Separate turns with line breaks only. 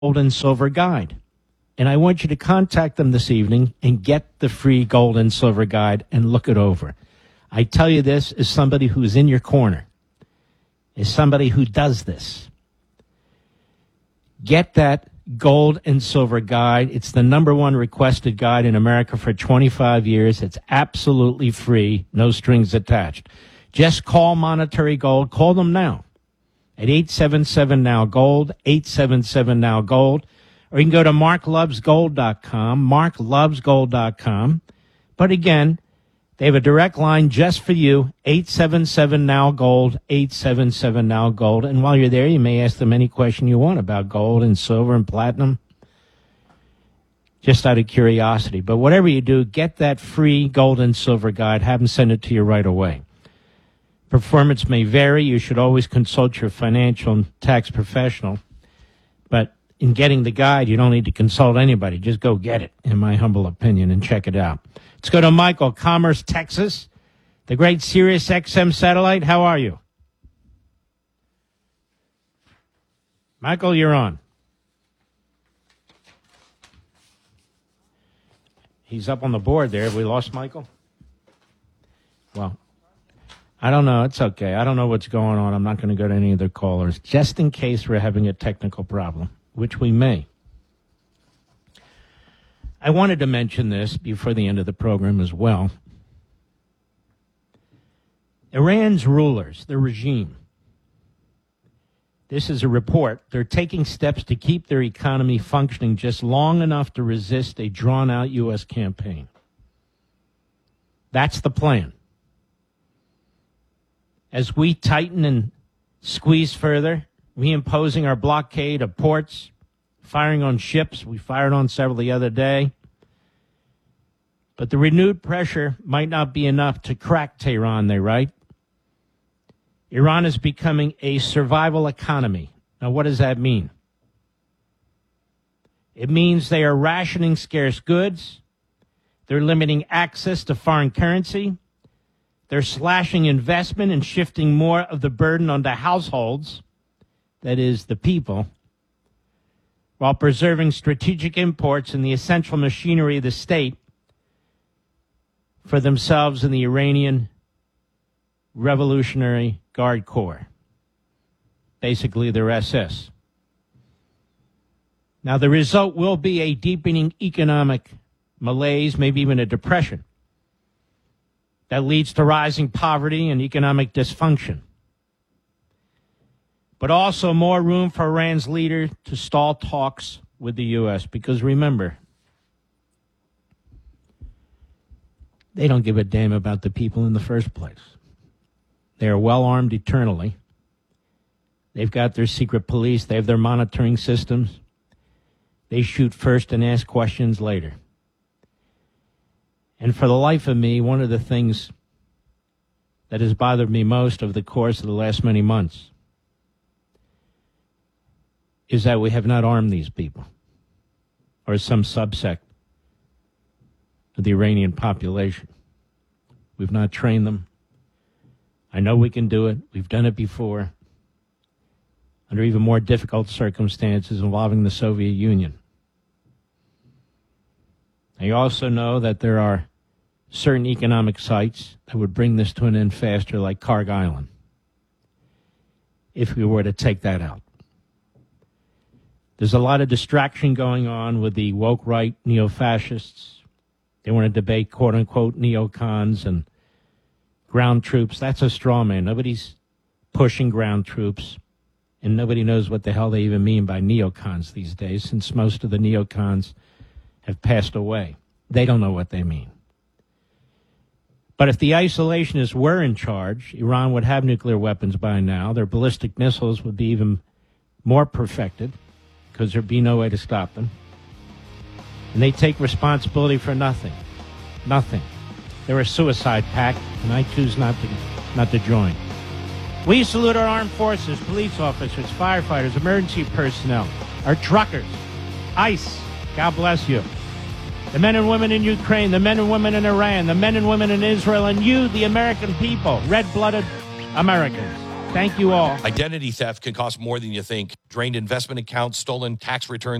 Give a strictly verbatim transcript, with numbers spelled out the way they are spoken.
Gold and Silver Guide. And I want you to contact them this evening and get the free Gold and Silver Guide and look it over. I tell you this as somebody who's in your corner, as somebody who does this. Get that Gold and Silver Guide. It's the number one requested guide in America for twenty-five years. It's absolutely free, no strings attached. Just call Monetary Gold. Call them now at eight seven seven now gold, eight seven seven now gold. Or you can go to mark loves gold dot com, mark loves gold dot com. But again, they have a direct line just for you, eight seven seven now gold, eight seven seven now gold. And while you're there, you may ask them any question you want about gold and silver and platinum, just out of curiosity. But whatever you do, get that free Gold and Silver Guide. Have them send it to you right away. Performance may vary. You should always consult your financial and tax professional. But in getting the guide, you don't need to consult anybody. Just go get it, in my humble opinion, and check it out. Let's go to Michael, Commerce, Texas, the great Sirius X M satellite. How are you? Michael, you're on. He's up on the board there. Have we lost Michael? Well, I don't know. It's okay. I don't know what's going on. I'm not going to go to any of the callers, just in case we're having a technical problem, which we may. I wanted to mention this before the end of the program as well. Iran's rulers, the regime, this is a report, they're taking steps to keep their economy functioning just long enough to resist a drawn-out U S campaign. That's the plan. As we tighten and squeeze further, reimposing our blockade of ports, firing on ships. We fired on several the other day. But the renewed pressure might not be enough to crack Tehran, they write. Iran is becoming a survival economy. Now, what does that mean? It means they are rationing scarce goods. They're limiting access to foreign currency. They're slashing investment and shifting more of the burden onto households, that is, the people, while preserving strategic imports and the essential machinery of the state for themselves and the Iranian Revolutionary Guard Corps, basically their S S. Now, the result will be a deepening economic malaise, maybe even a depression, that leads to rising poverty and economic dysfunction. But also more room for Iran's leader to stall talks with the U S. Because remember, they don't give a damn about the people in the first place. They are well-armed eternally. They've got their secret police. They have their monitoring systems. They shoot first and ask questions later. And for the life of me, one of the things that has bothered me most over the course of the last many months is that we have not armed these people, or some subsect of the Iranian population. We've not trained them. I know we can do it. We've done it before, under even more difficult circumstances involving the Soviet Union. I also know that there are certain economic sites that would bring this to an end faster, like Karg Island, if we were to take that out. There's a lot of distraction going on with the woke right neo-fascists. They want to debate quote-unquote neocons and ground troops. That's a straw man. Nobody's pushing ground troops, and nobody knows what the hell they even mean by neocons these days, since most of the neocons have passed away. They don't know what they mean. But if the isolationists were in charge, Iran would have nuclear weapons by now. Their ballistic missiles would be even more perfected, because there'd be no way to stop them. And they take responsibility for nothing. Nothing. They're a suicide pact, and I choose not to, not to join. We salute our armed forces, police officers, firefighters, emergency personnel, our truckers, ICE, God bless you. The men and women in Ukraine, the men and women in Iran, the men and women in Israel, and you, the American people, red-blooded Americans. Thank you all.
Identity theft can cost more than you think. drained investment accounts, stolen tax returns,